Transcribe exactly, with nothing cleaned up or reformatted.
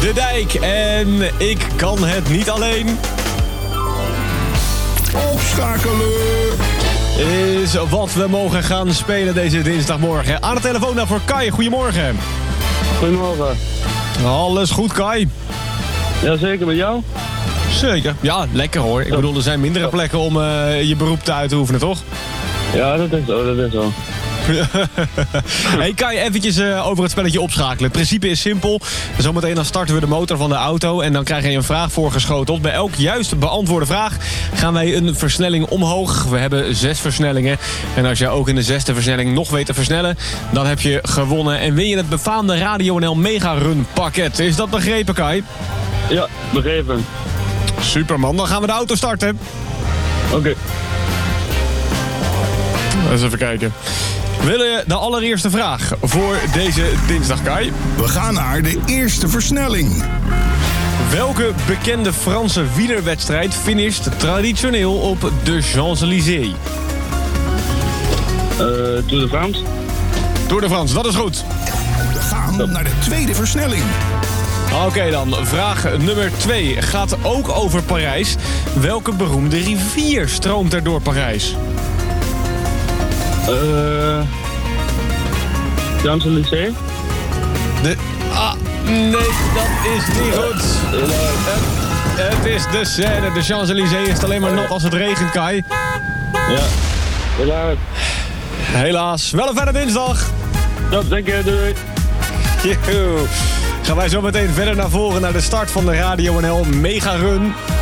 de dijk. En ik kan het niet alleen. Opschakelen. Is wat we mogen gaan spelen deze dinsdagmorgen. Aan de telefoon daarvoor Kai. Goedemorgen. Goedemorgen. Alles goed, Kai? Jazeker, met jou? Zeker. Ja, lekker hoor. Ik bedoel, er zijn mindere plekken om uh, je beroep te uit te oefenen, toch? Ja, dat is zo, dat is zo. Hey Kai, eventjes uh, over het spelletje opschakelen. Het principe is simpel. Zometeen dan starten we de motor van de auto en dan krijg je een vraag voorgeschoteld. Bij elk juist beantwoorde vraag gaan wij een versnelling omhoog. We hebben zes versnellingen. En als je ook in de zesde versnelling nog weet te versnellen, dan heb je gewonnen en win je het befaamde Radio N L Mega Run pakket. Is dat begrepen, Kai? Ja, begrepen. Superman, dan gaan we de auto starten. Oké. Okay. Eens even kijken. Wil je de allereerste vraag voor deze dinsdag, Kai? We gaan naar de eerste versnelling. Welke bekende Franse wielerwedstrijd finisht traditioneel op de Champs-Élysées? Uh, Tour de France. Tour de France, dat is goed. We gaan naar de tweede versnelling. Oké okay dan, vraag nummer twee gaat ook over Parijs. Welke beroemde rivier stroomt er door Parijs? Eh... Uh, Champs-Élysées? De... Ah, nee, dat is niet goed. Het, het is de Seine. De Champs-Élysées is alleen maar nat als het regent, Kai. Ja, helaas. Helaas. Wel een verder dinsdag. Ja, dank je, doei. Joehoe. Gaan wij zo meteen verder naar voren naar de start van de Radio N L Mega Run.